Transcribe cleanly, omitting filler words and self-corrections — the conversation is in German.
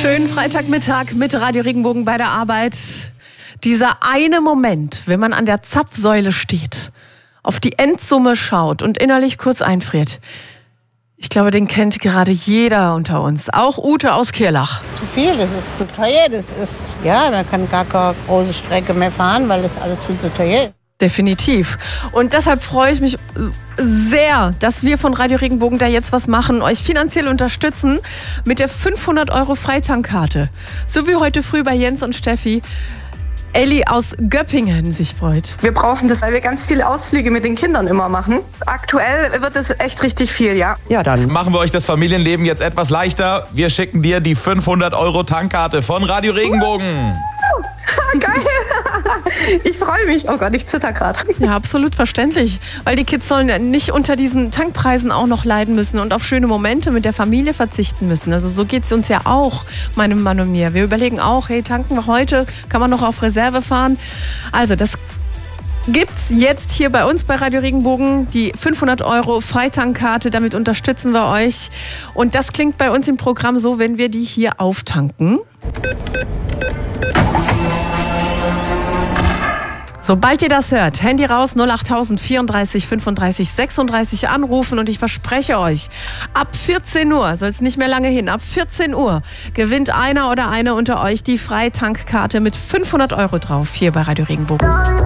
Schönen Freitagmittag mit Radio Regenbogen bei der Arbeit. Dieser eine Moment, wenn man an der Zapfsäule steht, auf die Endsumme schaut und innerlich kurz einfriert. Ich glaube, den kennt gerade jeder unter uns. Auch Ute aus Kirlach. Zu viel, das ist zu teuer. Man kann gar keine große Strecke mehr fahren, weil das alles viel zu teuer ist. Definitiv. Und deshalb freue ich mich sehr, dass wir von Radio Regenbogen da jetzt was machen, euch finanziell unterstützen mit der 500 € Freitankkarte. So wie heute früh bei Jens und Steffi. Elli aus Göppingen sich freut. Wir brauchen das, weil wir ganz viele Ausflüge mit den Kindern immer machen. Aktuell wird es echt richtig viel, ja. Ja, dann machen wir euch das Familienleben jetzt etwas leichter. Wir schicken dir die 500 € Tankkarte von Radio Regenbogen. Geil! Ich freue mich. Oh Gott, ich zitter gerade. Ja, absolut verständlich. Weil die Kids sollen ja nicht unter diesen Tankpreisen auch noch leiden müssen und auf schöne Momente mit der Familie verzichten müssen. Also so geht es uns ja auch, meinem Mann und mir. Wir überlegen auch, hey, tanken wir heute? Kann man noch auf Reserve fahren? Also das gibt's jetzt hier bei uns bei Radio Regenbogen, die 500 € Freitankkarte. Damit unterstützen wir euch. Und das klingt bei uns im Programm so, wenn wir die hier auftanken. Sobald ihr das hört, Handy raus, 08000 34 35 36 anrufen und ich verspreche euch, ab 14 Uhr, soll es nicht mehr lange hin, ab 14 Uhr gewinnt einer oder eine unter euch die Freitankkarte mit 500 € drauf hier bei Radio Regenbogen.